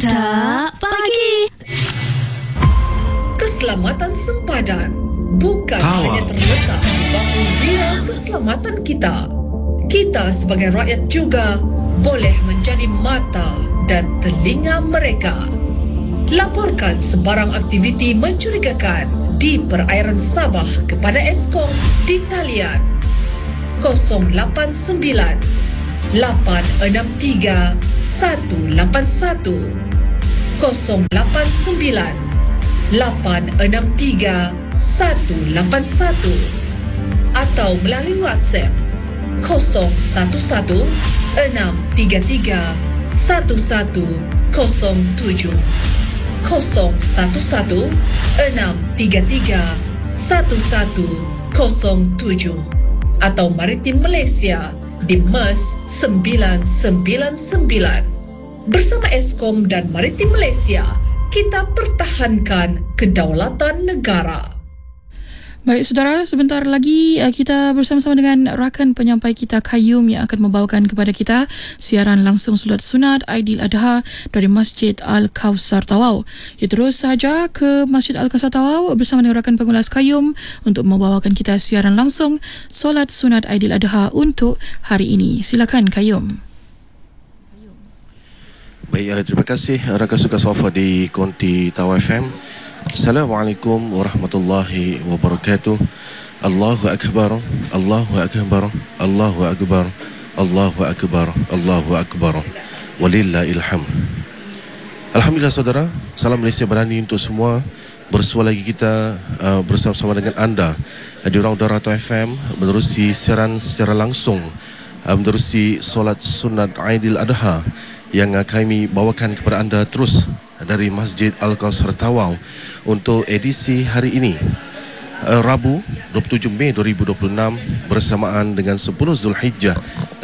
Budak Pagi. Keselamatan sempadan bukan hanya terletak di bahu bira keselamatan kita. Kita sebagai rakyat juga boleh menjadi mata dan telinga mereka. Laporkan sebarang aktiviti mencurigakan di perairan Sabah kepada Eskom di talian 089 863 181 089 863 181 atau melalui WhatsApp 011 633 1107 011 633 1107 atau Maritim Malaysia di MERS 999. Bersama Eskom dan Maritim Malaysia, kita pertahankan kedaulatan negara. Baik saudara, sebentar lagi kita bersama-sama dengan rakan penyampai kita Qayyum yang akan membawakan kepada kita siaran langsung solat sunat Aidiladha dari Masjid Al-Kausar Tawau. Kita terus sahaja ke Masjid Al-Kausar Tawau bersama dengan rakan pengulas Qayyum untuk membawakan kita siaran langsung solat sunat Aidiladha untuk hari ini. Silakan Qayyum. Baik, terima kasih rakan suka sofa di Konti Tawau FM. Assalamualaikum warahmatullahi wabarakatuh. Allahu Akbar, Allahu Akbar, Allahu Akbar, Allahu Akbar, Allahu Akbar. Walillahil hamd. Alhamdulillah saudara, salam Malaysia berani untuk semua. Bersua lagi kita bersama-sama dengan anda di Ruang Udara Tawau FM menerusi siaran secara langsung menerusi solat sunat Aidiladha yang kami bawakan kepada anda terus dari Masjid Al-Kausar Tawau untuk edisi hari ini, Rabu 27 Mei 2026 bersamaan dengan 10 Zulhijjah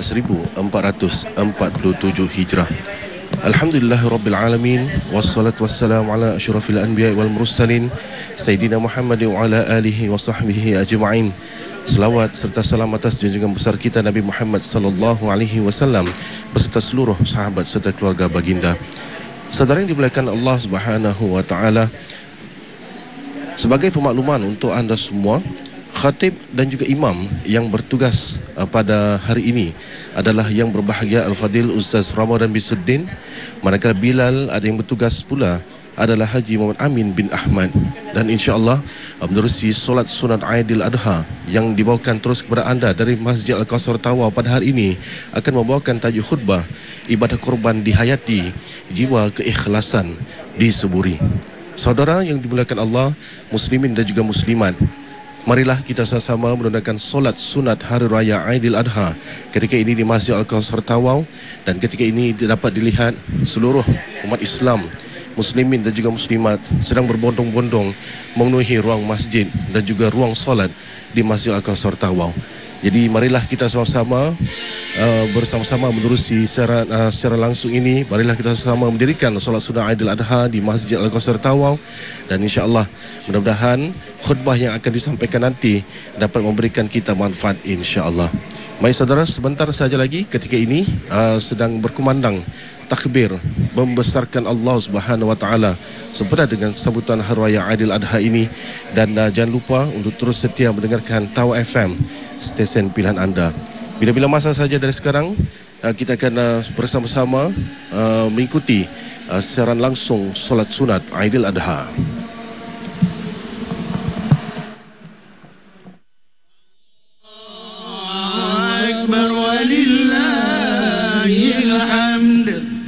1447 Hijrah. Alhamdulillahirabbil alamin wassalatu wassalamu ala asyrafil anbiya'i wal mursalin sayyidina Muhammad wa ala alihi wa sahbihi ajma'in. Selawat serta salam atas junjungan besar kita Nabi Muhammad sallallahu alaihi wasallam beserta seluruh sahabat serta keluarga baginda. Saudara yang dimuliakan Allah Subhanahu wa taala, sebagai pemakluman untuk anda semua, khatib dan juga imam yang bertugas pada hari ini adalah yang berbahagia Al-Fadil Ustaz Ramadan bin Suddin, manakala Bilal ada yang bertugas pula adalah Haji Muhammad Amin bin Ahmad. Dan insya-Allah menerusi solat sunat Aidiladha yang dibawakan terus kepada anda dari Masjid Al-Kausar Tawau pada hari ini akan membawakan tajuk khutbah ibadah korban dihayati, jiwa keikhlasan disuburi. Saudara yang dimuliakan Allah, muslimin dan juga muslimat, marilah kita sama-sama menunaikan solat sunat hari raya Aidiladha ketika ini di Masjid Al-Kausar Tawau, dan ketika ini dapat dilihat seluruh umat Islam, muslimin dan juga muslimat sedang berbondong-bondong memenuhi ruang masjid dan juga ruang solat di Masjid Al-Kausar Tawau. Jadi marilah kita sama-sama bersama-sama menerusi secara langsung ini. Marilah kita sama mendirikan solat sunat Aidiladha di Masjid Al-Kausar Tawau, dan insya-Allah mudah-mudahan khutbah yang akan disampaikan nanti dapat memberikan kita manfaat insya-Allah. Baik saudara, sebentar saja lagi ketika ini sedang berkumandang takbir membesarkan Allah Subhanahu wa taala sempena dengan sambutan hari raya Aidiladha ini. Dan jangan lupa untuk terus setia mendengarkan Tawau FM, stesen pilihan anda. Bila-bila masa saja dari sekarang kita akan bersama-sama mengikuti siaran langsung solat sunat Aidiladha. Akbar walillahil hamd.